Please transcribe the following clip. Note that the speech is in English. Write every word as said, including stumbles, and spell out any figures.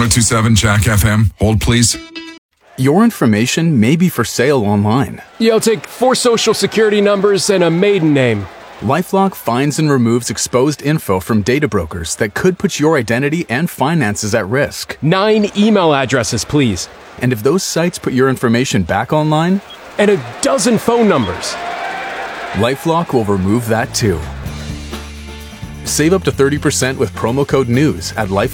oh two point seven Jack F M. Hold, please. Your information may be for sale online. Yeah, I'll take four social security numbers and a maiden name. LifeLock finds and removes exposed info from data brokers that could put your identity and finances at risk. Nine email addresses, please. And if those sites put your information back online, and a dozen phone numbers. LifeLock will remove that too. Save up to thirty percent with promo code NEWS at life